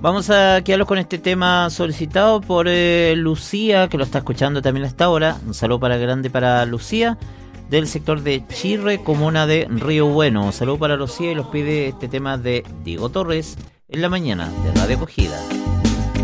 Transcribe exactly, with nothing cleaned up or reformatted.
Vamos a quedarnos con este tema solicitado por eh, Lucía, que lo está escuchando también a esta hora. Un saludo para grande para Lucía, del sector de Chirre, comuna de Río Bueno. Un saludo para Lucía y los pide este tema de Diego Torres en la mañana de Radio Acogida.